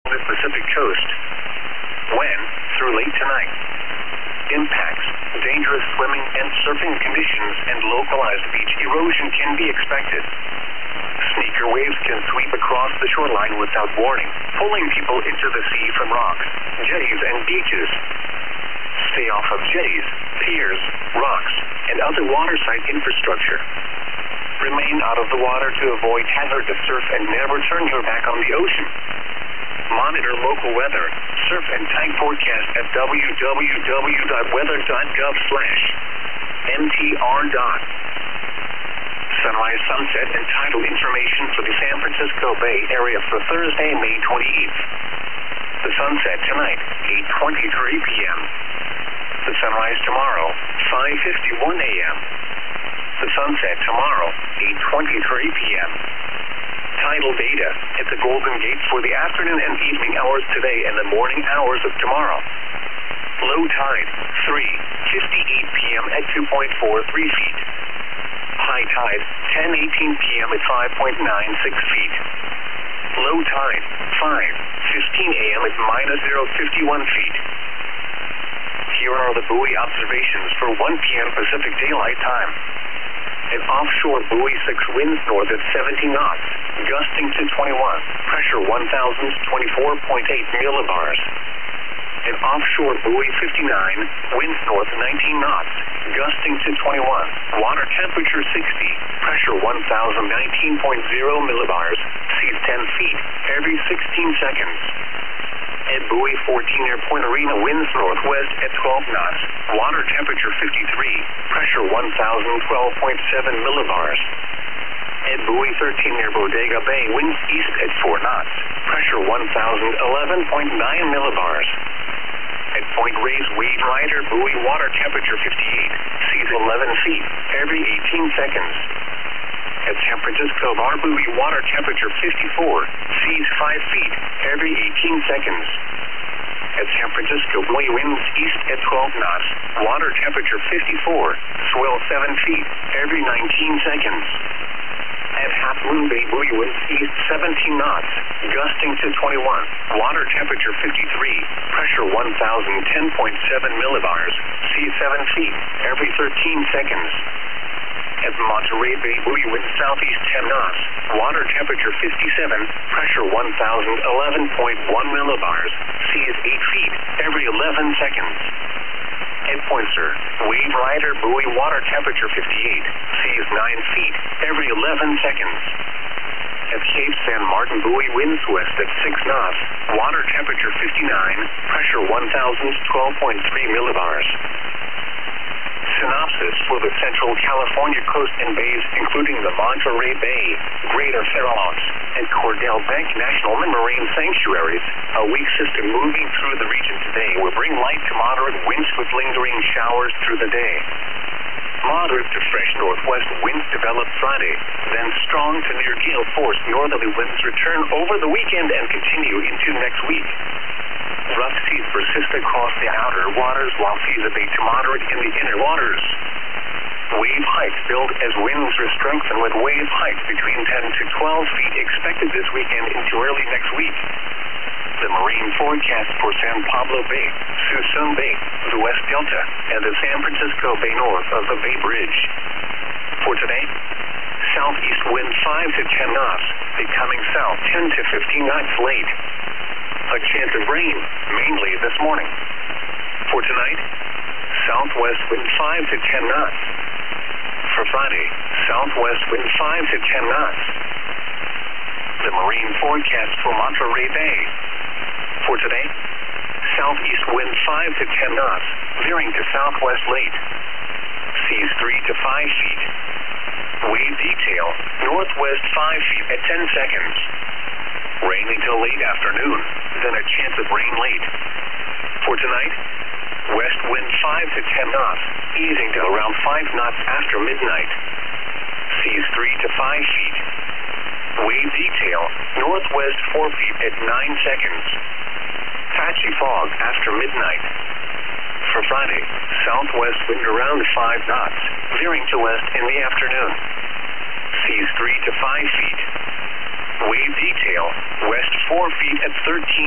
the Pacific coast. When, through late tonight, impacts, dangerous swimming and surfing conditions, and localized beach erosion can be expected. Sneaker waves can sweep across the shoreline without warning, pulling people into the sea from rocks, jetties, and beaches. Stay off of jetties, piers, rocks, and other waterside infrastructure. Remain out of the water to avoid hazardous surf and never turn your back on the ocean. Monitor local weather, surf and tide forecast at www.weather.gov/mtr. Sunrise, sunset, and tidal information for the San Francisco Bay Area for Thursday, May 28th. The sunset tonight, 8:23 p.m. The sunrise tomorrow, 5:51 a.m. The sunset tomorrow, 8:23 p.m. Tidal data at the Golden Gate for the afternoon and evening hours today and the morning hours of tomorrow. Low tide, 3:58 p.m. at 2.43 feet. High tide, 10:18 p.m. at 5.96 feet. Low tide, 5:15 a.m. at -0.51 feet. Here are the buoy observations for 1 p.m. Pacific Daylight Time. An offshore buoy 6 winds north at 70 knots, gusting to 21, pressure 1,024.8 millibars. An offshore buoy 59, winds north 19 knots, gusting to 21, water temperature 60, pressure 1,019.0 millibars, seas 10 feet every 16 seconds. At buoy 14 near Point Arena, winds northwest at 12 knots, water temperature 53, pressure 1,012.7 millibars. At buoy 13 near Bodega Bay, winds east at 4 knots, pressure 1,011.9 millibars. At Point Reyes, Wade Rider buoy, water temperature 58, seas 11 feet every 18 seconds. At San Francisco Bar buoy, water temperature 54, seas 5 feet every 18 seconds. At San Francisco buoy, winds east at 12 knots, water temperature 54, swell 7 feet every 19 seconds. At Half Moon Bay buoy, winds east 17 knots, gusting to 21, water temperature 53, pressure 1,010.7 millibars, seas 7 feet every 13 seconds. At Monterey Bay buoy, winds southeast 10 knots, water temperature 57, pressure 1,011.1 millibars, seas 8 feet every 11 seconds. At Pointer, Wade Rider buoy, water temperature 58, seas 9 feet every 11 seconds. At Cape San Martin buoy, winds west at 6 knots, water temperature 59, pressure 1,012.3 millibars. Synopsis for the Central California coast and bays, including the Monterey Bay, Greater Farallones, and Cordell Bank National Marine Sanctuaries. A weak system moving through the region today will bring light to moderate winds with lingering showers through the day. Moderate to fresh northwest winds develop Friday, then strong to near gale force northerly winds return over the weekend and continue into next week. Rough seas persist across the outer waters while seas abate to moderate in the inner waters. Wave heights build as winds are strengthened with wave heights between 10 to 12 feet expected this weekend into early next week. The marine forecast for San Pablo Bay, Suisun Bay, the West Delta, and the San Francisco Bay north of the Bay Bridge. For today, southeast wind 5 to 10 knots, becoming south 10 to 15 knots late. A chance of rain, mainly this morning. For tonight, southwest wind 5 to 10 knots. For Friday, southwest wind 5 to 10 knots. The marine forecast for Monterey Bay. For today, southeast wind 5 to 10 knots, veering to southwest late. Seas 3 to 5 feet. Wave detail, northwest 5 feet at 10 seconds. Rain until late afternoon, then a chance of rain late. For tonight, west wind 5 to 10 knots, easing to around 5 knots after midnight. Seas 3 to 5 feet. Wave detail, northwest 4 feet at 9 seconds. Patchy fog after midnight. For Friday, southwest wind around 5 knots, veering to west in the afternoon. Seas 3 to 5 feet. Wave detail, west 4 feet at 13